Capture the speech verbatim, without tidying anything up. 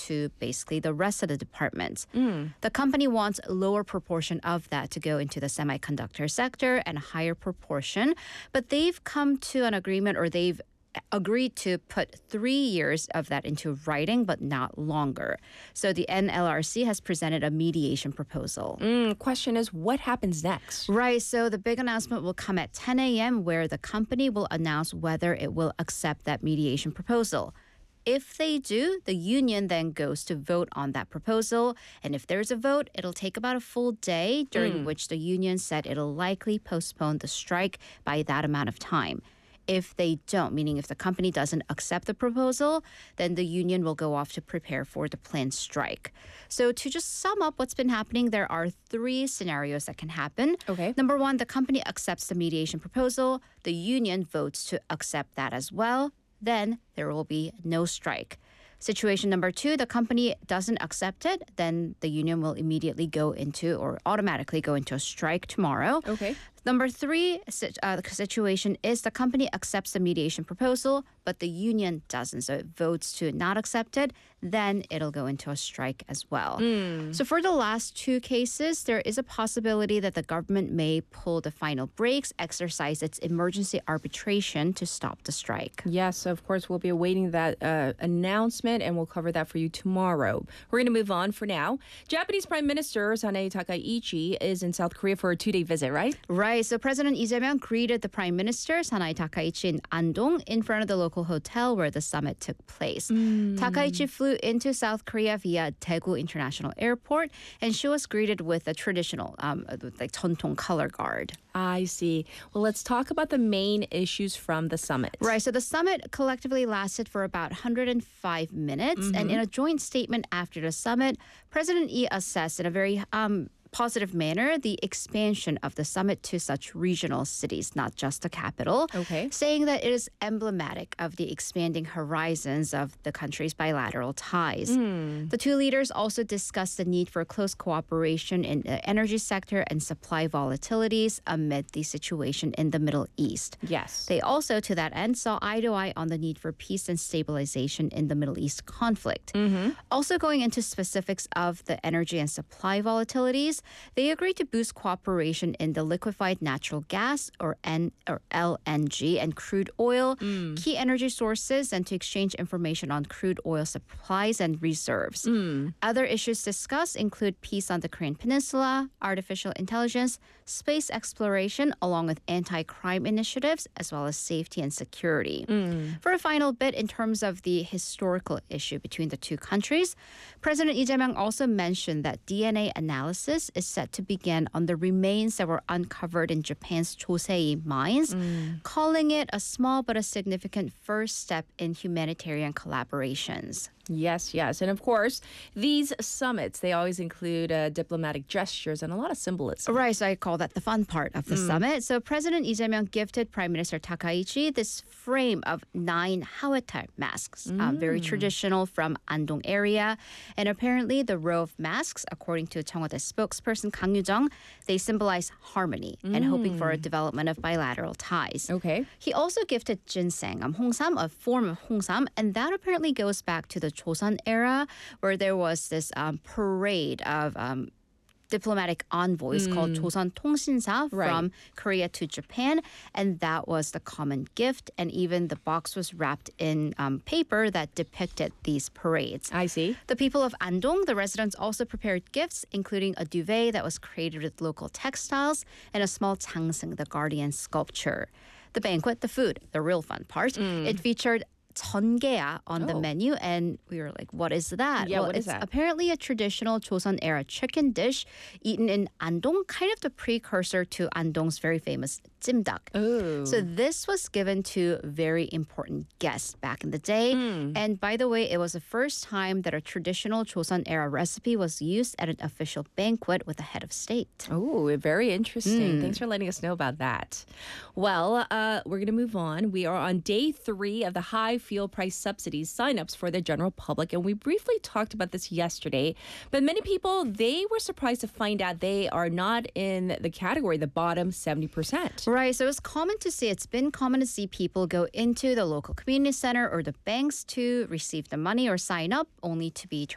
to basically the rest of the departments. Mm. The company wants a lower proportion of that to go into the semiconductor sector and a higher proportion, but they've come to an agreement, or they've agreed to put three years of that into writing, but not longer. So the N L R C has presented a mediation proposal. Mm, question is, what happens next? Right. So the big announcement will come at ten a.m. where the company will announce whether it will accept that mediation proposal. If they do, the union then goes to vote on that proposal. And if there's a vote, it'll take about a full day, during Mm. which the union said it'll likely postpone the strike by that amount of time. If they don't, meaning if the company doesn't accept the proposal, then the union will go off to prepare for the planned strike. So to just sum up what's been happening, there are three scenarios that can happen. Okay. Number one, the company accepts the mediation proposal. The union votes to accept that as well. Then there will be no strike. Situation number two, the company doesn't accept it, then the union will immediately go into, or automatically go into a strike tomorrow. Okay. Number three uh, the situation is the company accepts the mediation proposal, but the union doesn't. So it votes to not accept it, then it'll go into a strike as well. Mm. So for the last two cases, there is a possibility that the government may pull the final brakes, exercise its emergency arbitration to stop the strike. Yes, of course, we'll be awaiting that uh, announcement, and we'll cover that for you tomorrow. We're going to move on for now. Japanese Prime Minister Sanae Takaichi is in South Korea for a two-day visit, right? Right. So President Lee Jae-myung greeted the Prime Minister Sanae Takaichi in Andong in front of the local hotel where the summit took place. Mm. Takaichi flew into South Korea via Daegu International Airport, and she was greeted with a traditional, um, like 전통 color guard. I see. Well, let's talk about the main issues from the summit. Right. So the summit collectively lasted for about one hundred five minutes. Mm-hmm. And in a joint statement after the summit, President Lee assessed in a very um, positive manner the expansion of the summit to such regional cities, not just the capital, Okay. saying that it is emblematic of the expanding horizons of the country's bilateral ties. Mm. The two leaders also discussed the need for close cooperation in the energy sector and supply volatilities amid the situation in the Middle East. Yes. They also, to that end, saw eye to eye on the need for peace and stabilization in the Middle East conflict. Mm-hmm. Also going into specifics of the energy and supply volatilities, they agreed to boost cooperation in the liquefied natural gas, or N or L N G, and crude oil, Mm. key energy sources, and to exchange information on crude oil supplies and reserves. Mm. Other issues discussed include peace on the Korean Peninsula, artificial intelligence, space exploration, along with anti-crime initiatives, as well as safety and security. Mm. For a final bit, in terms of the historical issue between the two countries, President Lee Jae-myung also mentioned that D N A analysis is set to begin on the remains that were uncovered in Japan's Chosei mines, Mm. calling it a small but a significant first step in humanitarian collaborations. Yes, yes. And of course, these summits, they always include uh, diplomatic gestures and a lot of symbolism. Right, so I call that the fun part of the summit. So President Lee Jae-myung gifted Prime Minister Takaichi this frame of nine hawetal masks, um, very traditional from Andong area. And apparently the row of masks, according to Cheongwade spokesperson Kang Yu-jung, they symbolize harmony and hoping for a development of bilateral ties. Okay. He also gifted ginseng, um, hongsam, a form of hongsam, and that apparently goes back to the Joseon era, where there was this um, parade of um, diplomatic envoys called Joseon Tongsinsa Right. from Korea to Japan, and that was the common gift. And even the box was wrapped in um, paper that depicted these parades. I see. The people of Andong, the residents, also prepared gifts, including a duvet that was created with local textiles and a small changsung, the guardian sculpture. The banquet, the food, the real fun part, it featured 전개야 on the Oh. menu, and we were like, what is that? Yeah, well, what is it's that? apparently a traditional Joseon era chicken dish eaten in Andong, kind of the precursor to Andong's very famous 찜닭. Oh. So this was given to very important guests back in the day. And by the way, it was the first time that a traditional Joseon era recipe was used at an official banquet with the head of state. Oh, very interesting. Thanks for letting us know about that. Well, uh, we're going to move on. We are on day three of the high fuel price subsidies signups for the general public. And we briefly talked about this yesterday. But many people, they were surprised to find out they are not in the category, the bottom seventy percent. Right, so it's common to see, it's been common to see people go into the local community center or the banks to receive the money or sign up, only to be